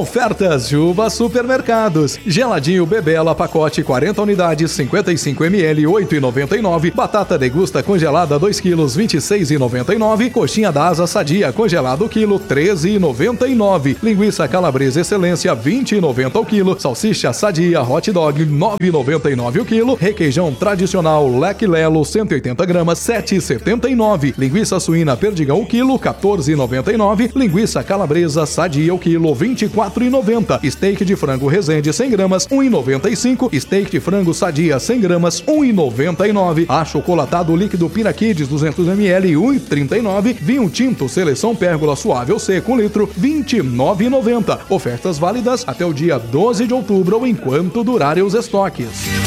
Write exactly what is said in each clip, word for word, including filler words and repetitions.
Ofertas Juba Supermercados. Geladinho Bebela, pacote quarenta unidades, cinquenta e cinco mililitros, oito reais e noventa e nove centavos. Batata degusta congelada dois quilos, vinte e seis reais e noventa e nove centavos. Coxinha da Asa Sadia congelado quilo, treze reais e noventa e nove centavos. Linguiça Calabresa Excelência, vinte reais e noventa centavos o quilo. Salsicha Sadia Hot Dog, nove reais e noventa e nove centavos o quilo. Requeijão tradicional Leque Lelo, cento e oitenta gramas, sete reais e setenta e nove centavos. Linguiça suína Perdigão o quilo, quatorze reais e noventa e nove centavos. Linguiça Calabresa Sadia o quilo, vinte e quatro reais e noventa centavos. Steak de frango Resende cem gramas, um real e noventa e cinco centavos. Steak de frango Sadia cem gramas, um real e noventa e nove centavos. Achocolatado líquido Piraquides duzentos mililitros, um real e trinta e nove centavos. Vinho tinto Seleção Pérgola Suave ou Seco um litro, vinte e nove reais e noventa centavos. Ofertas válidas até o dia doze de outubro ou enquanto durarem os estoques.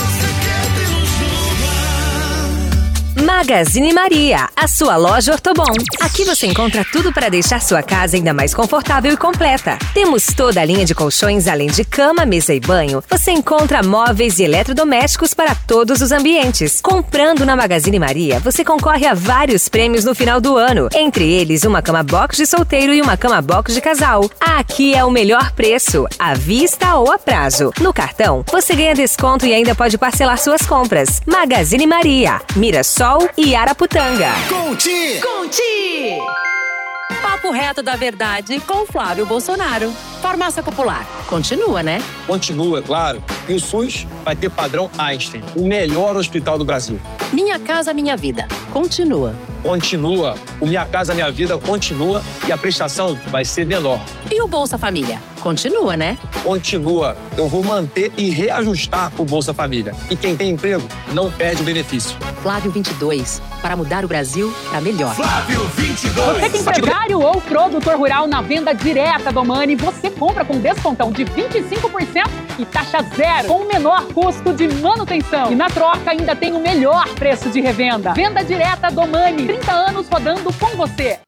Magazine Maria, a sua loja Ortobon. Aqui você encontra tudo para deixar sua casa ainda mais confortável e completa. Temos toda a linha de colchões, além de cama, mesa e banho. Você encontra móveis e eletrodomésticos para todos os ambientes. Comprando na Magazine Maria, você concorre a vários prêmios no final do ano. Entre eles, uma cama box de solteiro e uma cama box de casal. Aqui é o melhor preço, à vista ou a prazo. No cartão, você ganha desconto e ainda pode parcelar suas compras. Magazine Maria, Mirassol e Araputanga. Conti! Conti! Papo reto da verdade com Flávio Bolsonaro. Farmácia Popular. Continua, né? Continua, claro. E o SUS vai ter padrão Einstein, o melhor hospital do Brasil. Minha Casa Minha Vida. Continua. Continua. O Minha Casa Minha Vida continua e a prestação vai ser menor. E o Bolsa Família? Continua, né? Continua. Eu vou manter e reajustar o Bolsa Família. E quem tem emprego não perde o benefício. Flávio vinte e dois. Para mudar o Brasil para melhor. Flávio vinte e dois. Você que é empresário ou produtor rural na venda direta do Mani, você compra com descontão de vinte e cinco por cento e taxa zero, com o menor custo de manutenção. E na troca ainda tem o melhor preço de revenda. Venda direta do Mani. trinta anos rodando com você.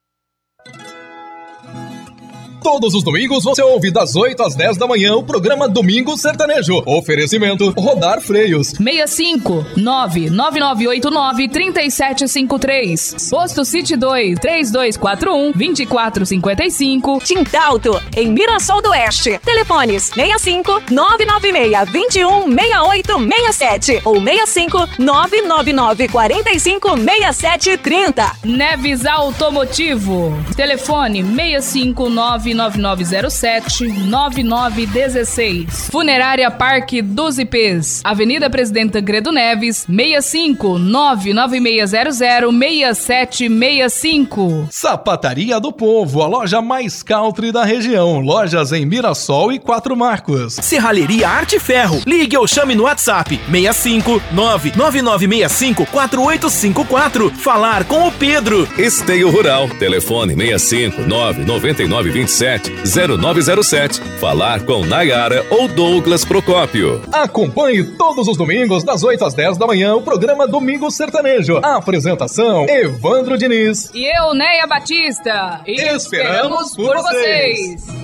Todos os domingos você ouve das oito às dez da manhã o programa Domingo Sertanejo. Oferecimento Rodar Freios. seis cinco nove nove nove oito nove três sete cinco três. Posto City dois três dois quatro um dois quatro cinco cinco. Tintalto, em Mirassol do Oeste. Telefones seis cinco nove nove seis dois um seis oito seis sete ou seis cinco nove nove nove quatro cinco seis sete três zero. Neves Automotivo. Telefone seis cinco nove nove nove zero sete nove nove um seis. Funerária Parque dos I Pês. Avenida Presidente Tancredo Neves, seis cinco nove nove seis zero zero seis sete seis cinco. Sapataria do Povo, a loja mais country da região. Lojas em Mirassol e Quatro Marcos. Serralheria Arte Ferro. Ligue ou chame no WhatsApp seis cinco nove nove nove seis cinco quatro oito cinco quatro. Falar com o Pedro. Esteio Rural. Telefone seis cinco nove nove nove dois sete zero nove zero sete. Falar com Nayara ou Douglas Procópio. Acompanhe todos os domingos das oito às dez da manhã o programa Domingo Sertanejo. A apresentação Evandro Diniz e eu, Neia Batista. E esperamos por vocês.